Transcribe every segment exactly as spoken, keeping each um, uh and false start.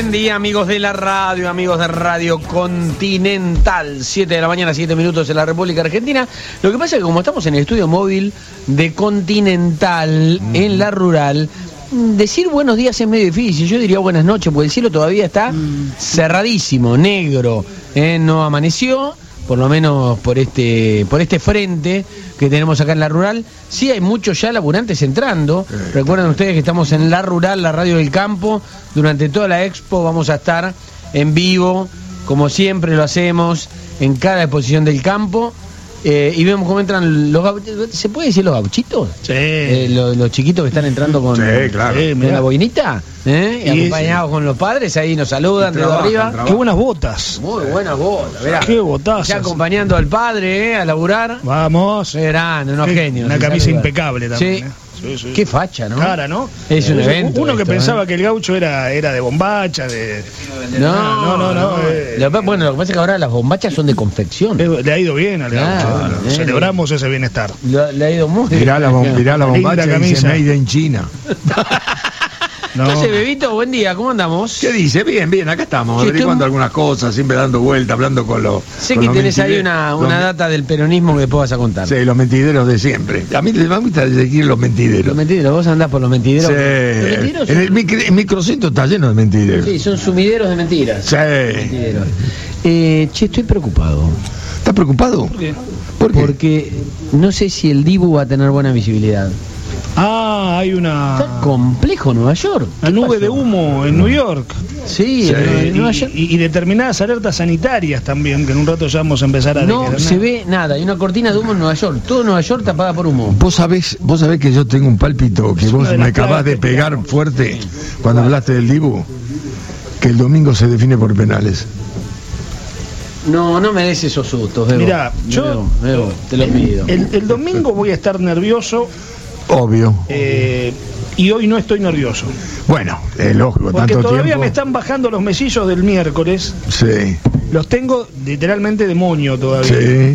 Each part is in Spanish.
buen día, amigos de la radio, amigos de Radio Continental. siete de la mañana, siete minutos en la República Argentina. Lo que pasa es que como estamos en el estudio móvil de Continental, mm. en la rural, decir buenos días es medio difícil. Yo diría buenas noches, porque el cielo todavía está mm. cerradísimo, negro, ¿eh? No amaneció, por lo menos por este, por este frente que tenemos acá en la rural. Sí hay muchos ya laburantes entrando. Sí. Recuerden ustedes que estamos en la rural, la radio del campo. Durante toda la expo vamos a estar en vivo, como siempre lo hacemos, en cada exposición del campo. Eh, y vemos cómo entran los gauchitos. ¿Se puede decir los gauchitos? Sí. Eh, los, los chiquitos que están entrando con, sí, claro. con la boinita, ¿eh? Y acompañados sí. con los padres, ahí nos saludan de arriba. Qué buenas botas. Muy buenas botas, verá. Qué botas. Ya acompañando al padre, ¿eh? A laburar. Vamos. Verán, unos genios. Una camisa saluda. Impecable también. Sí. ¿eh? Sí, sí. Qué facha, ¿no? Cara, ¿no? Es un evento. Uno que esto, pensaba ¿eh? que el gaucho era, era de bombacha, de. No, no, no. no, no eh. lo, bueno, lo que pasa es que ahora las bombachas son de confección. Le ha ido bien al gaucho. Claro, eh. Celebramos ese bienestar. Lo, le ha ido muy bien. Mirá la, mirá la bombacha que dice Made in China. No. Entonces, Bebito, buen día, ¿cómo andamos? ¿Qué dice? Bien, bien, acá estamos, sí, averiguando estoy... algunas cosas, siempre dando vueltas, hablando con los. Sé con que los tenés ahí una, una los... data del peronismo que después vas a contar. Sí, los mentideros de siempre. A mí me gusta seguir los mentideros. Los mentideros, vos andás por los mentideros. Sí. ¿Los mentideros son... En el, micro, el microcentro está lleno de mentideros. Sí, son sumideros de mentiras. Sí. Mentideros. Eh, che, estoy preocupado. ¿Estás preocupado? ¿Por qué? ¿Por qué? Porque no sé si el Dibu va a tener buena visibilidad. Ah, hay una... Está complejo Nueva York. La nube pasó? de humo en New York. Sí, sí. En Nueva York. Y, y determinadas alertas sanitarias también, que en un rato ya vamos a empezar a... No se ve nada, hay una cortina de humo en Nueva York. Todo Nueva York tapada por humo. Vos sabés, vos sabés que yo tengo un pálpito que es vos me acabás de pegar fuerte cuando hablaste del Dibu, que el domingo se define por penales. No, no me des esos sustos, Bebo. Mirá, yo... Bebo, Bebo, te lo pido. El, el domingo voy a estar nervioso. Obvio. Eh, y hoy no estoy nervioso. Bueno, es lógico, porque tanto todavía tiempo. Me están bajando los mesillos del miércoles. Sí. Los tengo literalmente de moño todavía. Sí.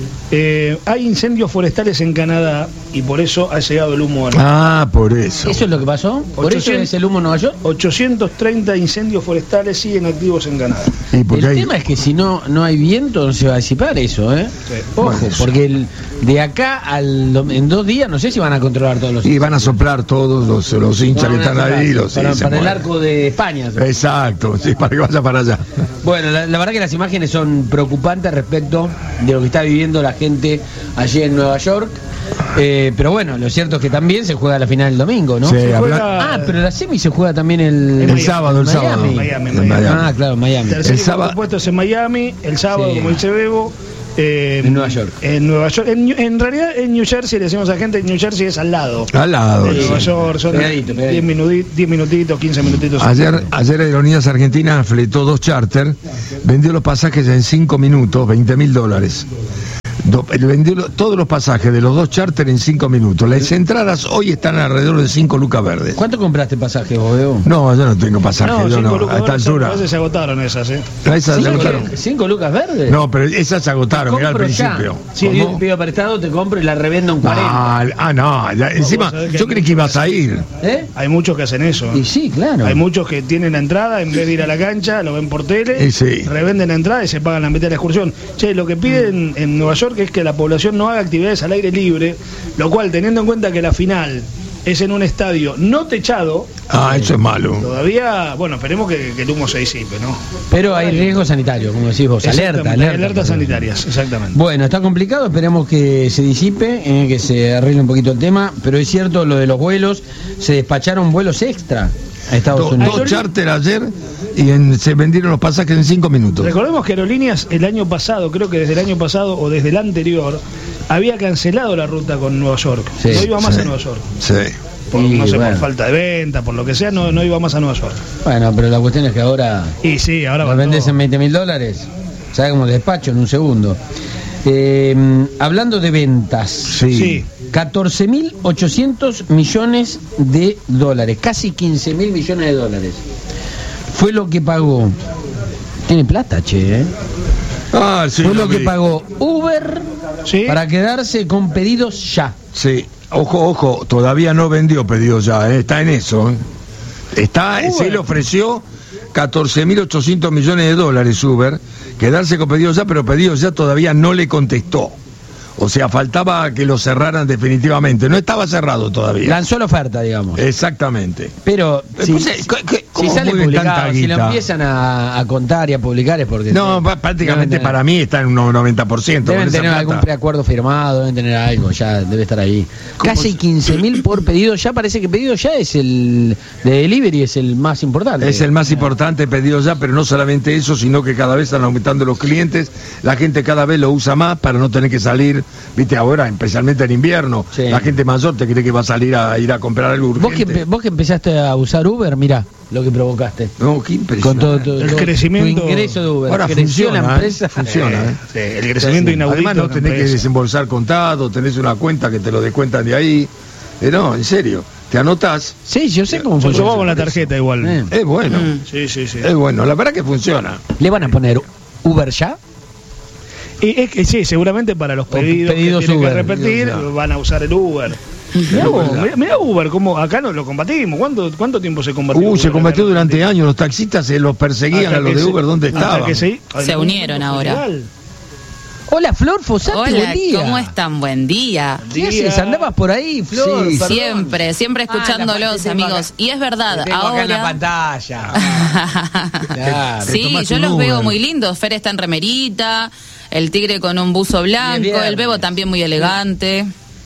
Eh, hay incendios forestales en Canadá y por eso ha llegado el humo a Ah, por eso. ¿Eso es lo que pasó? ¿Por ochocientos, eso es el humo en Nueva York? ochocientos treinta incendios forestales siguen activos en Canadá. El hay... tema es que si no no hay viento no se va a disipar eso, ¿eh? Sí. Ojo, bueno, porque el, de acá al en dos días no sé si van a controlar todos los... Y van a soplar todos los, los hinchas no, que están ahí. Los, para sí, para el arco de España. ¿Sí? Exacto, sí, para que vaya para allá. Bueno, la, la verdad que las imágenes son preocupantes respecto de lo que está viviendo la gente allí en Nueva York. Eh, pero bueno, lo cierto es que también se juega la final el domingo, ¿no? Sí, se habla... juega... Ah, pero la semi se juega también el, el, el sábado, el Miami. sábado. Miami, Miami. Miami. Ah, claro, Miami. Tercer el sábado puesto es en Miami, el sábado, sí. Como dice Bebo. Eh, en Nueva York. En Nueva York. En, en realidad en New Jersey le decimos a la gente, New Jersey es al lado. Al lado. De Nueva York, son diez minutitos, diez minutitos, quince minutitos. Ayer, ayer Aerolíneas Argentinas fletó dos charter, vendió los pasajes en cinco minutos, veinte mil dólares. Do, vendió todos los pasajes de los dos charter en cinco minutos. Las entradas hoy están alrededor de cinco lucas verdes. ¿Cuánto compraste pasajes, vos, Bebo? No, yo no tengo pasajes, no, yo no, lucas a esta verdes, altura. A veces se agotaron esas, ¿eh? Esas ¿Cinco, se agotaron. ¿Cinco lucas verdes? No, pero esas se agotaron, mirá al principio. Si sí, yo pido prestado, te compro y la revendo en cuarenta. Ah, ah no, ya, encima, yo creí que ibas a ir. ¿Eh? Hay muchos que hacen eso. Y sí, claro. Hay muchos que tienen la entrada, en vez de ir a la cancha, lo ven por tele, y sí. revenden la entrada y se pagan la mitad de la excursión. Che, lo que piden en Nueva York es que la población no haga actividades al aire libre, lo cual, teniendo en cuenta que la final es en un estadio no techado. Ah, eso es malo. Todavía, bueno, esperemos que, que el humo se disipe, ¿no? Pero hay riesgo sanitario, como decís vos, alerta, alerta. Alertas sanitarias, exactamente. Bueno, está complicado, esperemos que se disipe, eh, que se arregle un poquito el tema, pero es cierto lo de los vuelos, se despacharon vuelos extra a Estados Do, Unidos. Dos charter ayer y en, se vendieron los pasajes en cinco minutos. Recordemos que Aerolíneas el año pasado, creo que desde el año pasado o desde el anterior, había cancelado la ruta con Nueva York. Sí, no iba más sí, a Nueva York. Sí. Por, no sé, bueno. por falta de venta, por lo que sea, no, no iba más a Nueva York. Bueno, pero la cuestión es que ahora... Y sí, ahora... ¿Lo vendés en veinte mil dólares? ¿Sabes cómo despacho en un segundo? Eh, hablando de ventas... Sí. sí. catorce mil ochocientos millones de dólares, casi quince mil millones de dólares. Fue lo que pagó. Tiene plata, che, ¿eh? Ah, sí, Fue lo vi. que pagó Uber, ¿sí?, para quedarse con pedidos ya. Sí, ojo, ojo, todavía no vendió pedidos ya, ¿eh? Está en eso, ¿eh? Está, Uber. se le ofreció catorce mil ochocientos millones de dólares Uber, quedarse con Pedido Ya, pero Pedido Ya todavía no le contestó. O sea, faltaba que lo cerraran definitivamente. No estaba cerrado todavía. Lanzó la oferta, digamos. Exactamente. Pero si, Pues, si, ¿qué- si cómo sale mueven tanta publicado, si lo guita? empiezan a, a contar y a publicar es porque... No, sí, pa- prácticamente deben tener- para mí está en un noventa por ciento. Deben con esa tener plata. algún preacuerdo firmado, deben tener algo, ya debe estar ahí. ¿Cómo Casi se- quince mil por pedido ya, parece que pedido ya es el de delivery, es el más importante. Es el más importante Pedido Ya, pero no solamente eso, sino que cada vez están aumentando los clientes, la gente cada vez lo usa más para no tener que salir, viste, ahora, especialmente en invierno, Sí. la gente mayor te cree que va a salir a ir a comprar algo urgente. Vos que, empe- vos que empezaste a usar Uber, mirá lo que provocaste. No, qué Con todo, impresionante. todo- El todo crecimiento- tu ingreso de Uber. Ahora Creció funciona, la ¿eh? empresa. Funciona, ¿eh? Sí, el crecimiento inaudito. Además no de la tenés que empresa. desembolsar contado, tenés una cuenta que te lo descuentan de ahí. Eh, no, en serio, te anotás. Sí, yo sé cómo Yo funciona. pago con la tarjeta igual. Eh. Es bueno, Sí, sí, sí. es bueno, la verdad que funciona. ¿Le van a poner Uber ya? Y es que sí, seguramente para los O pedidos, pedidos que tienen Uber. que repetir, Ya. van a usar el Uber. Mirá, vos, mirá- mirá Uber, como acá no lo combatimos. ¿Cuánto, cuánto tiempo se combatió? Uh, Uber se acá combatió en durante Argentina? años, los taxistas se los perseguían Hasta a los que de se- Uber, ¿dónde hasta estaban? que se- Se unieron ahora. Federal. Hola, Flor Fossati, Hola, buen día. ¿cómo están? Buen día. ¿Qué haces? ¿Andabas por ahí, Flor? Sí, Perdón. Siempre, siempre Ah, la escuchándolos, parte tengo amigos. acá. Y es verdad, Te tengo acá en la ahora... pantalla. Claro. Te Sí, tomás yo un los Uber. veo muy lindos. Fer está en remerita, el tigre con un buzo blanco, viernes. el bebo también muy elegante.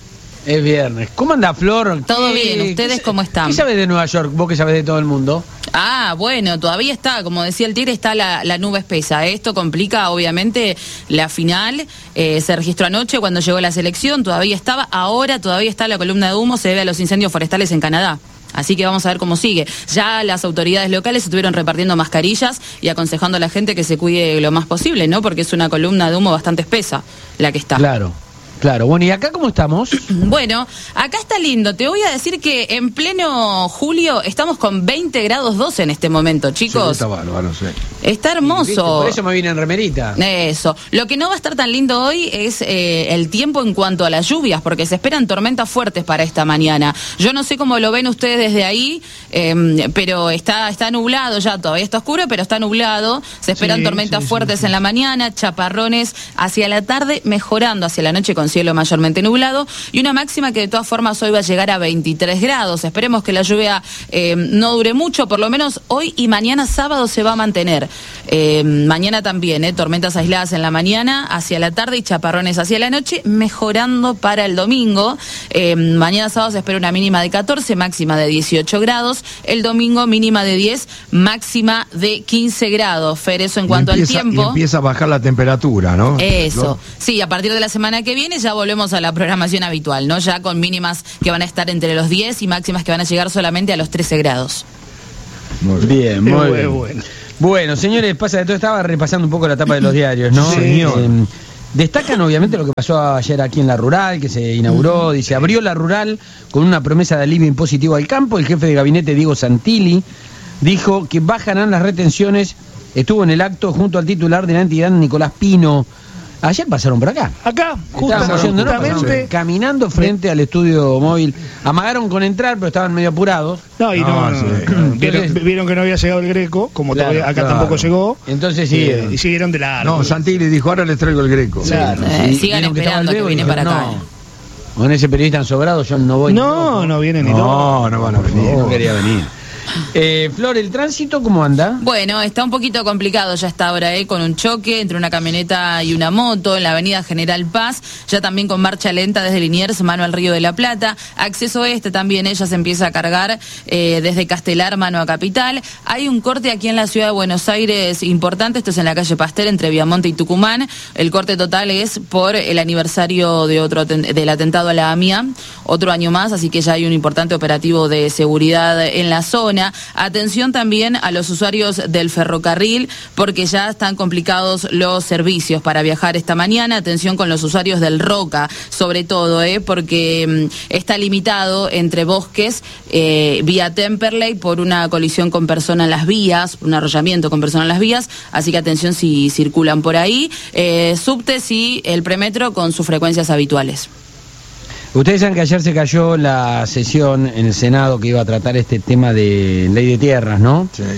Es viernes. ¿Cómo anda, Flor? Todo ¿Qué- bien, ¿ustedes qué- cómo están? ¿Qué sabes de Nueva York? Vos que sabés de todo el mundo. Ah, bueno, todavía está, como decía el tigre, está la, la nube espesa. Esto complica, obviamente, la final. Eh, se registró anoche cuando llegó la selección, todavía estaba. Ahora todavía está la columna de humo, se debe a los incendios forestales en Canadá. Así que vamos a ver cómo sigue. Ya las autoridades locales estuvieron repartiendo mascarillas y aconsejando a la gente que se cuide lo más posible, ¿no? Porque es una columna de humo bastante espesa la que está. Claro, claro. Bueno, ¿y acá cómo estamos? Bueno, acá está lindo. Te voy a decir que en pleno julio estamos con veinte grados doce en este momento, Sí, chicos. está bárbaro, sí. Está ¿Viste? hermoso. Por eso me vine en remerita. Eso. Lo que no va a estar tan lindo hoy es eh, el tiempo en cuanto a las lluvias, porque se esperan tormentas fuertes para esta mañana. Yo no sé cómo lo ven ustedes desde ahí, eh, pero está, está nublado ya, todavía está oscuro, pero está nublado. Se esperan Sí, tormentas sí, sí, fuertes sí. en la mañana, chaparrones hacia la tarde, mejorando hacia la noche con cielo mayormente nublado, y una máxima que de todas formas hoy va a llegar a veintitrés grados. Esperemos que la lluvia eh, no dure mucho, por lo menos hoy y mañana sábado se va a mantener. Eh, mañana también, eh, tormentas aisladas en la mañana, hacia la tarde y chaparrones hacia la noche, mejorando para el domingo. Eh, mañana sábado se espera una mínima de catorce, máxima de dieciocho grados. El domingo mínima de diez, máxima de quince grados. Fer, eso en Y cuanto empieza- al tiempo. Y empieza a bajar la temperatura, ¿no? Eso, sí, a partir de la semana que viene ya volvemos a la programación habitual, ¿no? Ya con mínimas que van a estar entre los diez y máximas que van a llegar solamente a los trece grados. Muy bien. Bien, Es muy bueno, bien. bueno. Bueno, señores, pasa de todo. Estaba repasando un poco la tapa de los diarios, ¿no? Sí, señor. Eh, destacan obviamente lo que pasó ayer aquí en la Rural, que se inauguró, dice, abrió la Rural con una promesa de alivio impositivo al campo. El jefe de gabinete, Diego Santilli, dijo que bajarán las retenciones. Estuvo en el acto junto al titular de la entidad, Nicolás Pino. Ayer pasaron por acá. Acá, Estaban justa- yendo, ¿no? justamente. Pasaron caminando frente al estudio móvil. Amagaron con entrar, pero estaban medio apurados. No, y no, No, no, sí. no. Vieron, Entonces- vieron que no había llegado el Greco, como Claro, todavía acá claro. tampoco llegó. Entonces eh, siguieron. y siguieron de largo. No, Santilli dijo, ahora les traigo el Greco. Claro. Eh, Y sigan vieron que estaba esperando el que Bebo y viene para dijeron, acá. no, con ese periodista sobrado yo no voy. ni No, loco. no viene ni No, loco. no van a venir. No quería venir. Eh, Flor, ¿el tránsito cómo anda? Bueno, está un poquito complicado ya hasta ahora, ¿eh? Con un choque entre una camioneta y una moto en la avenida General Paz, ya también con marcha lenta desde Liniers, mano al Río de la Plata. Acceso este también, ella se empieza a cargar eh, desde Castelar, mano a Capital. Hay un corte aquí en la ciudad de Buenos Aires importante, esto es en la calle Pastel, entre Viamonte y Tucumán. El corte total es por el aniversario de otro aten- del atentado a la AMIA, otro año más, así que ya hay un importante operativo de seguridad en la zona. Atención también a los usuarios del ferrocarril, porque ya están complicados los servicios para viajar esta mañana. Atención con los usuarios del Roca, sobre todo, ¿eh? porque mm, está limitado entre Bosques, eh, vía Temperley, por una colisión con persona en las vías, un arrollamiento con persona en las vías, así que atención si circulan por ahí. Eh, subtes y el premetro con sus frecuencias habituales. Ustedes saben que ayer se cayó la sesión en el Senado que iba a tratar este tema de ley de tierras, ¿no? Sí.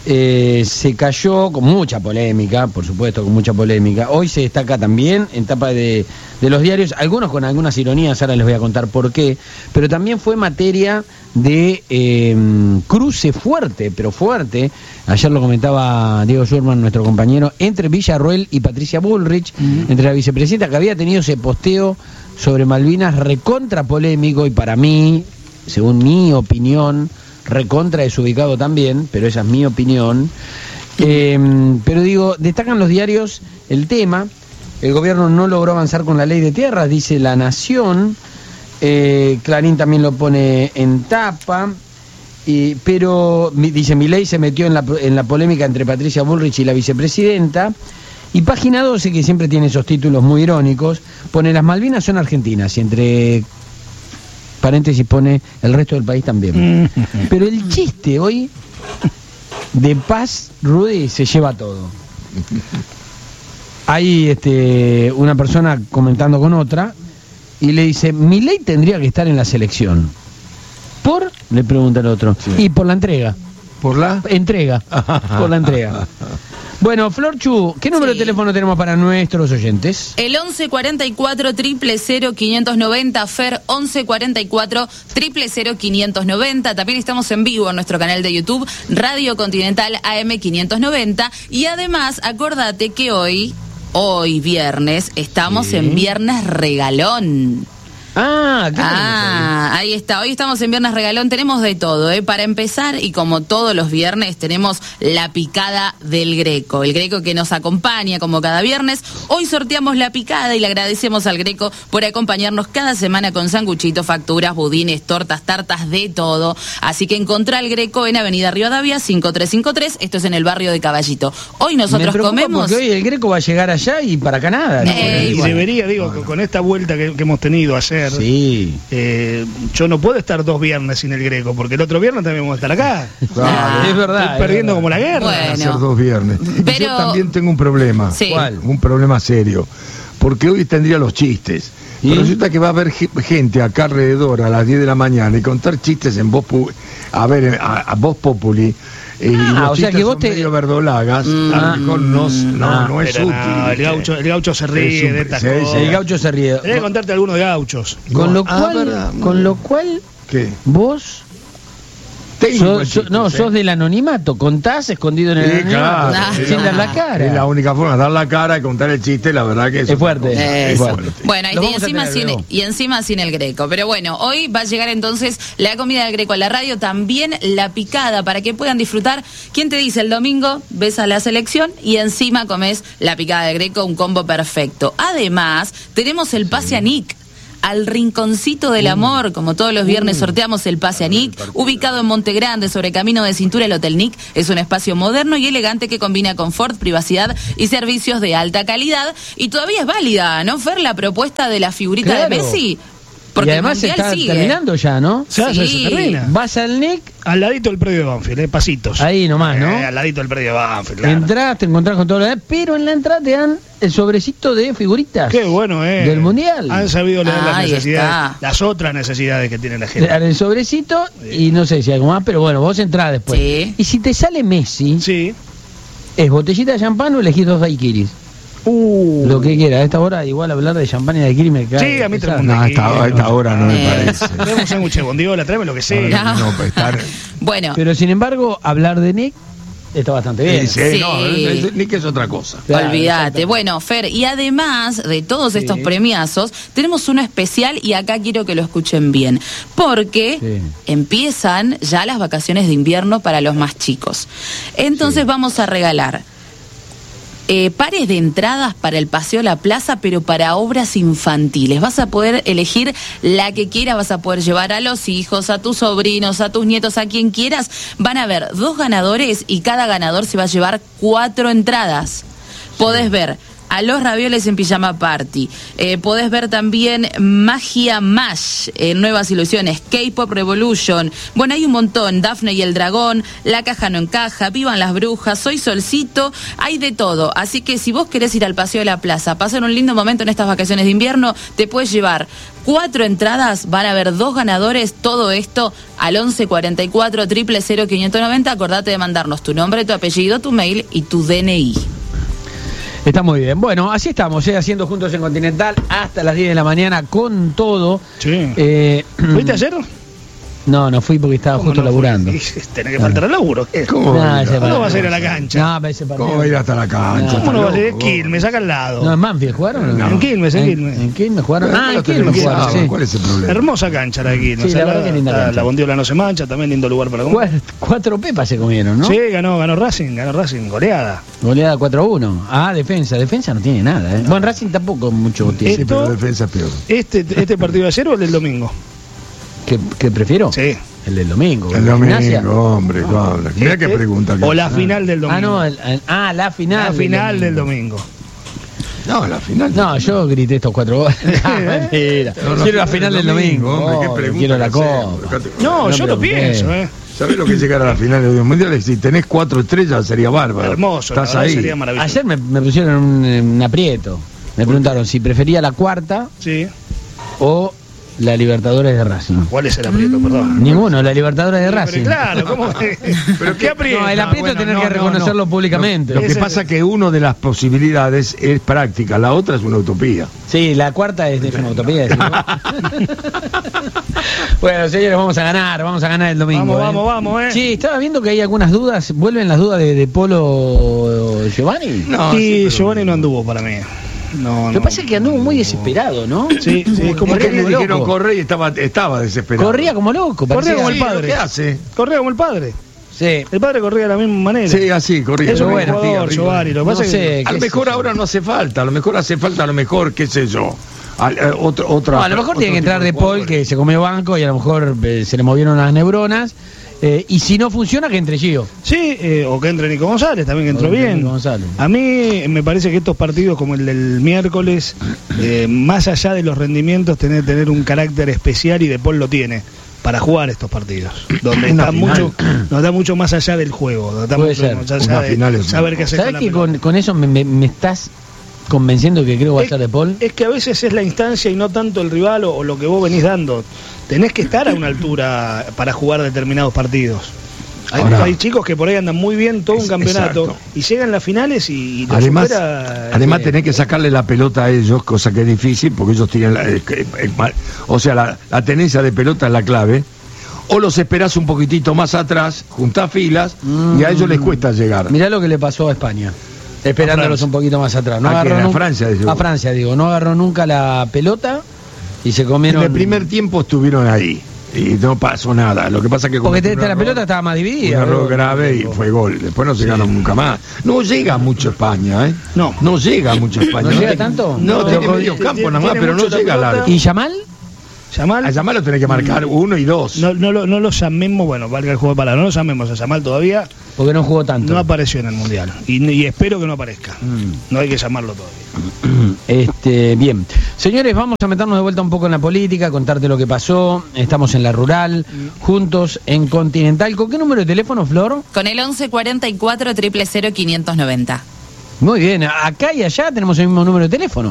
eh, se cayó con mucha polémica, por supuesto, con mucha polémica. Hoy se destaca también en tapa de, de los diarios, algunos con algunas ironías, ahora les voy a contar por qué, pero también fue materia de eh, cruce fuerte, pero fuerte, ayer lo comentaba Diego Schurman, nuestro compañero, entre Villarroel y Patricia Bullrich, uh-huh. entre la vicepresidenta, que había tenido ese posteo sobre Malvinas recontra polémico, y para mí, según mi opinión, recontra desubicado también, pero esa es mi opinión. Eh, pero digo, destacan los diarios el tema, el gobierno no logró avanzar con la ley de tierras, dice La Nación, eh, Clarín también lo pone en tapa, y, pero dice, Milei se metió en la, en la polémica entre Patricia Bullrich y la vicepresidenta, y Página doce, que siempre tiene esos títulos muy irónicos, pone las Malvinas son argentinas, y entre paréntesis pone el resto del país también. Pero el chiste hoy de Paz, Rudy, se lleva todo. Hay este, una persona comentando con otra y le dice, Milei tendría que estar en la selección. ¿Por? Le pregunta el otro. Sí. Y por la entrega. ¿Por la? Entrega. Por la entrega. Bueno, Florchu, ¿qué número sí. de teléfono tenemos para nuestros oyentes? El once cuarenta y cuatro, cero cero, quinientos noventa, Fer, once cuarenta y cuatro, cero cero, quinientos noventa. También estamos en vivo en nuestro canal de YouTube, Radio Continental A M quinientos noventa. Y además, acordate que hoy, hoy viernes, estamos sí. en Viernes Regalón. Ah, ¿qué ah, ahí está. Hoy estamos en Viernes Regalón. Tenemos de todo, ¿eh? Para empezar, y como todos los viernes, tenemos la picada del Greco. El Greco que nos acompaña como cada viernes. Hoy sorteamos la picada y le agradecemos al Greco por acompañarnos cada semana con sanguchitos, facturas, budines, tortas, tartas, de todo. Así que encontrá al Greco en Avenida Rivadavia cinco tres cinco tres. Esto es en el barrio de Caballito. Hoy nosotros Me comemos. Porque hoy el Greco va a llegar allá y para acá nada. ¿no? Eh, y bueno. debería, digo, bueno. con esta vuelta que, que hemos tenido ayer. Sí. Eh, yo no puedo estar dos viernes sin el Greco, porque el otro viernes también vamos a estar acá. Claro, es verdad. Estoy perdiendo verdad. como la guerra. Bueno. Hacer dos viernes. Pero... Yo también tengo un problema. Sí. ¿Cuál? Un problema serio. Porque hoy tendría los chistes. ¿Y? Pero resulta que va a haber gente acá alrededor a las diez de la mañana y contar chistes en voz pu a ver a, a voz populi. Eh, ah, los o sea que vos son te medio verdolagas, mm, a lo mejor no, no, ah, no es pero útil. no, el, gaucho, el gaucho se ríe un, de estas sí, cosas. sí. El gaucho se ríe. Tenés que contarte algunos de gauchos. Con lo Ah, cual, verdad. con lo cual, ¿Qué? vos Tengo sos, buen sos- chiste, no, ¿sí? sos del anonimato, contás escondido en el Sí, anonimato, claro. Ah. sin dar la cara. Es la única forma, dar la cara y contar el chiste, la verdad que eso Es fuerte. otra cosa. Eh, Es Eso. fuerte. Bueno, y, Lo y vamos a encima tener sin, luego. y encima sin el Greco. Pero bueno, hoy va a llegar entonces la comida del Greco a la radio, también la picada, para que puedan disfrutar. ¿Quién te dice? El domingo ves a la selección y encima comes la picada del Greco, un combo perfecto. Además, tenemos el pase a Nick. Al Rinconcito del Amor, como todos los viernes sorteamos el pase a Nick, ubicado en Monte Grande, sobre Camino de Cintura. El Hotel Nick es un espacio moderno y elegante que combina confort, privacidad y servicios de alta calidad. Y todavía es válida, ¿no, Fer, la propuesta de la figurita Claro. de Messi? Porque y además el se Mundial está sigue. terminando ya, ¿no? Ya, ya Sí. se termina. Vas al Nick, Al ladito del predio de Banfield, eh, pasitos. ahí nomás, ¿no? Eh, al ladito del predio de Banfield, claro. Entrás, te encontrás con todo lo demás, pero en la entrada te dan el sobrecito de figuritas. Qué bueno, eh. Del Mundial. Han sabido leer las Ahí necesidades, está. las otras necesidades que tiene la Te gente. dan el sobrecito y no sé si algo más, pero bueno, vos entrás después. Sí. Y si te sale Messi, Sí. es botellita de champán o elegís dos daiquiris. Uh. Lo que quiera. A esta hora igual hablar de champán y daiquiri me cae. Sí, a mí pesado. todo el mundo. No, a esta, a esta hora no me Eh. parece. Tenemos un sándwich de bondiola, tráeme lo que sea. No. No, pues estar... Bueno, Pero sin embargo, hablar de Nick está bastante bien. Sí, Sí. no, es- es- ni que es otra cosa. Claro, olvídate. Bueno, Fer, y además de todos Sí. estos premiazos, tenemos uno especial y acá quiero que lo escuchen bien, porque Sí. empiezan ya las vacaciones de invierno para los más chicos. Entonces vamos a regalar eh, pares de entradas para el Paseo La Plaza, pero para obras infantiles. Vas a poder elegir la que quieras, vas a poder llevar a los hijos, a tus sobrinos, a tus nietos, a quien quieras. Van a haber dos ganadores y cada ganador se va a llevar cuatro entradas. Podés ver a los ravioles en Pijama Party. Eh, podés ver también Magia Mash, eh, Nuevas Ilusiones, K-Pop Revolution. Bueno, hay un montón. Daphne y el Dragón, La Caja No Encaja, Vivan las Brujas, Soy Solcito, hay de todo. Así que si vos querés ir al Paseo de la Plaza, pasar un lindo momento en estas vacaciones de invierno, te puedes llevar cuatro entradas, van a haber dos ganadores, todo esto al once cuarenta y cuatro, cero cero cero, quinientos noventa. Acordate de mandarnos tu nombre, tu apellido, tu mail y tu D N I. Está muy bien. Bueno, así estamos, ¿eh? Haciendo Juntos en Continental hasta las diez de la mañana con todo. Sí. Eh, ¿Fuiste ayer? No, no fui porque estaba justo no laburando. Tenés que faltar al laburo. ¿Cómo, No, va a ir ese a- ¿Cómo vas a ir a la cancha? No, me ese partido. ¿Cómo va a ir hasta la cancha? No. ¿Cómo no vas a ir? Es Loco. Quilmes, saca al lado. No, en Manfield jugaron. ¿o no? En Quilmes, en Quilmes. ¿En Quilmes jugaron? Pero Ah, en lo Quilmes tenés jugaron, sábado, sí. ¿Cuál es el problema? Hermosa cancha la de Quilmes. Sí, la verdad que linda la, cancha. la Bondiola no se mancha, también lindo lugar para comer. Cuatro, cuatro pepas se comieron, ¿no? Sí, ganó, ganó Racing, ganó Racing, goleada. Goleada cuatro a uno. Ah, defensa. Defensa no tiene nada, ¿eh? Bueno, Racing tampoco mucho tiene. Sí, Esto- pero defensa es peor. Este, este partido de ayer o el del domingo. ¿Qué, qué prefiero? Sí. El del domingo. El ¿la Gimnasia? domingo, hombre, hombre. Mira Este, qué pregunta. que- O la final del domingo. Ah, no, el- el- ah, la final. la del final del domingo. No, la final. No, yo grité estos cuatro goles. Ah, mentira. No, la Quiero la final final del del domingo. domingo, hombre, qué obvio, pregunta quiero la que hacemos, copa. dejate- No, No yo lo pregunté. pienso, ¿eh? ¿Sabés lo que es llegar a la final del mundial? Si tenés cuatro estrellas sería bárbaro. Hermoso, la Estás verdad ahí. sería maravilloso. Ayer me, me pusieron un, un aprieto. Me preguntaron si prefería la cuarta Sí. o la Libertadores de Racing. ¿Cuál es el aprieto, perdón? Ninguno, la Libertadores de Pero Racing. claro, ¿cómo que? ¿Pero qué aprieto? No, el aprieto bueno, tener no, que no, reconocerlo no. públicamente. Lo que Ese- pasa es que una de las posibilidades es práctica, la otra es una utopía. Sí, la cuarta es de una utopía. decís vos. Bueno, señores, vamos a ganar, vamos a ganar el domingo. Vamos, ¿eh? vamos, vamos, ¿eh? Sí, estaba viendo que hay algunas dudas. ¿Vuelven las dudas de, de Polo Giovanni? No, y sí, pero- Giovanni no anduvo para mí. No, Lo que no. pasa es que anduvo muy desesperado, ¿no? Sí, sí, como ¿Por que qué le como dijeron loco. correr y estaba, estaba desesperado? Corría como loco. Corría parecía- como el Sí, padre. ¿qué hace? Corría como el padre. Sí. El padre corría de la misma manera. Sí, así, corría. Es un bueno, buen jugador, arriba. Giovanni. Lo que No pasa es sé, que A lo qué mejor sé yo. ahora no hace falta, a lo mejor hace falta, a lo mejor, qué sé yo, al- eh, otro, otra, No, a lo mejor otro tiene que tipo entrar de Paul, jugadores. que se comió banco y a lo mejor eh, se le movieron las neuronas. Eh, y si no funciona, que entre Gio. sí, eh, o que entre Nico González, también que entró O que entre bien. Nico González. A mí me parece que estos partidos como el del miércoles, eh, más allá de los rendimientos, tienen que tener un carácter especial y De Paul lo tiene para jugar estos partidos, donde Una está final. mucho, no está mucho más allá del juego, donde está Puede mucho ser. más allá Una de final es- saber qué hacer con ¿Sabes la que pelota. con, con eso me, me- me estás convenciendo que creo que va a Es- ser de Paul? Es que a veces es la instancia y no tanto el rival o, o lo que vos venís dando. Tenés que estar a una altura para jugar determinados partidos. Hay, Ahora- hay chicos que por ahí andan muy bien todo un Es- campeonato exacto. y llegan las finales y, y lo Además, supera, además eh, tenés que sacarle la pelota a ellos, cosa que es difícil, porque ellos tienen, la, eh, que- eh, mal- o sea, la, la tenencia de pelota es la clave. O los esperás un poquitito más atrás, juntás filas, y a ellos les cuesta llegar. Mirá lo que le pasó a España. Esperándolos Francia. un poquito más atrás. No ¿A agarró quién? ¿A nunca- Francia, dice A vos? Francia, digo. No agarró nunca la pelota y se En comieron. el primer tiempo estuvieron ahí, y no pasó nada. Lo que pasa es que... Porque te- cometieron te- la un pelota error, estaba más Un dividida. error ¿no? grave y fue gol. Después no llegaron nunca más. No llega mucho España, ¿eh? No. No llega mucho España. ¿No llega te- tanto? No, No, tiene tiene- medio campo tiene nada más, pero no mucho la llega al pelota. largo. ¿Y Yamal? Yamal, A Yamal lo tenés que marcar uno y dos. no, no, lo, no lo llamemos, bueno, valga el juego de palabras, no lo llamemos a Yamal todavía, Porque no jugó tanto. no apareció en el Mundial y, y espero que no aparezca. Mm. No hay que llamarlo todavía. Este, bien. Señores, vamos a meternos de vuelta un poco en la política, contarte lo que pasó. Estamos en la rural, juntos en Continental. ¿Con qué número de teléfono, Flor? Con el once cuarenta y cuatro, cero cero cero, quinientos noventa. Muy bien, acá y allá tenemos el mismo número de teléfono.